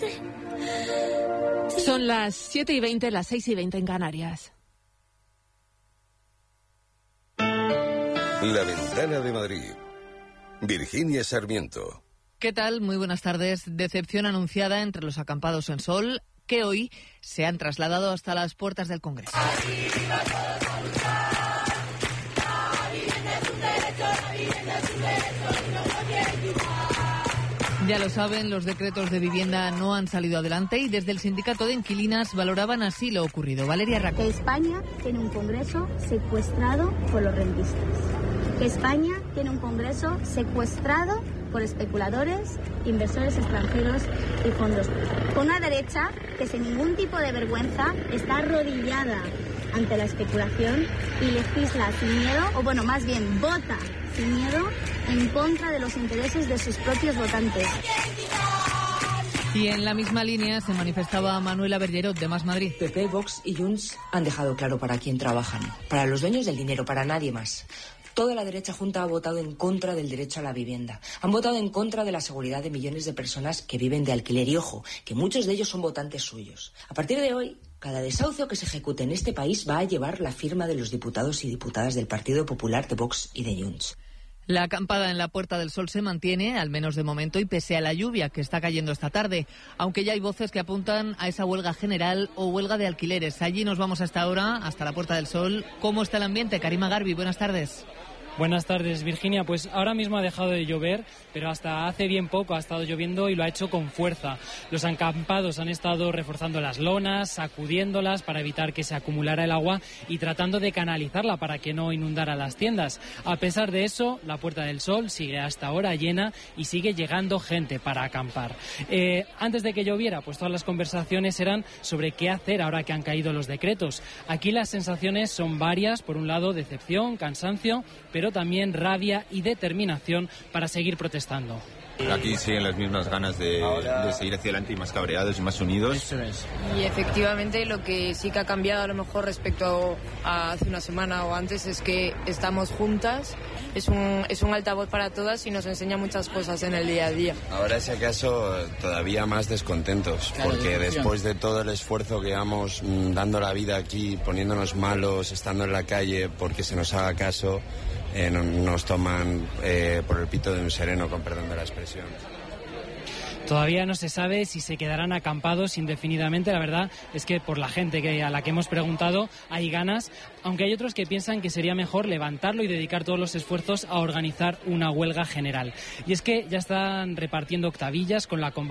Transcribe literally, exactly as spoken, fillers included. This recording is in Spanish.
Son las siete y veinte, las seis y veinte en Canarias. La Ventana de Madrid. Virginia Sarmiento. ¿Qué tal? Muy buenas tardes. Decepción anunciada entre los acampados en Sol, que hoy se han trasladado hasta las puertas del Congreso. Ya lo saben, los decretos de vivienda no han salido adelante y desde el sindicato de inquilinas valoraban así lo ocurrido. Valeria Raco. Que España tiene un Congreso secuestrado por los rentistas. Que España tiene un Congreso secuestrado por especuladores, inversores extranjeros y fondos. Con una derecha que sin ningún tipo de vergüenza está arrodillada ante la especulación y legisla sin miedo, o bueno, más bien vota sin miedo en contra de los intereses de sus propios votantes. Y en la misma línea se manifestaba Manuela Bergerot, de Más Madrid. P P, Vox y Junts han dejado claro para quién trabajan. Para los dueños del dinero, para nadie más. Toda la derecha junta ha votado en contra del derecho a la vivienda. Han votado en contra de la seguridad de millones de personas que viven de alquiler. Y ojo, que muchos de ellos son votantes suyos. A partir de hoy, cada desahucio que se ejecute en este país va a llevar la firma de los diputados y diputadas del Partido Popular, de Vox y de Junts. La acampada en la Puerta del Sol se mantiene, al menos de momento, y pese a la lluvia que está cayendo esta tarde, aunque ya hay voces que apuntan a esa huelga general o huelga de alquileres. Allí nos vamos hasta ahora, hasta la Puerta del Sol. ¿Cómo está el ambiente? Karima Garbi, buenas tardes. Buenas tardes, Virginia. Pues ahora mismo ha dejado de llover, pero hasta hace bien poco ha estado lloviendo y lo ha hecho con fuerza. Los acampados han estado reforzando las lonas, sacudiéndolas para evitar que se acumulara el agua y tratando de canalizarla para que no inundara las tiendas. A pesar de eso, la Puerta del Sol sigue hasta ahora llena y sigue llegando gente para acampar. Eh, antes de que lloviera, pues todas las conversaciones eran sobre qué hacer ahora que han caído los decretos. Aquí las sensaciones son varias. Por un lado, decepción, cansancio, pero pero también rabia y determinación para seguir protestando. Aquí siguen las mismas ganas de, de seguir hacia adelante y más cabreados y más unidos. Eso es. Y efectivamente lo que sí que ha cambiado a lo mejor respecto a hace una semana o antes es que estamos juntas, es un, es un altavoz para todas y nos enseña muchas cosas en el día a día. Ahora si acaso todavía más descontentos, claro, porque después de todo el esfuerzo que llevamos dando la vida aquí, poniéndonos malos, estando en la calle porque se nos haga caso, Eh, no, nos toman eh, por el pito de un sereno, con perdón de la expresión. Todavía no se sabe si se quedarán acampados indefinidamente. La verdad es que por la gente que a la que hemos preguntado hay ganas, aunque hay otros que piensan que sería mejor levantarlo y dedicar todos los esfuerzos a organizar una huelga general. Y es que ya están repartiendo octavillas con la convocatoria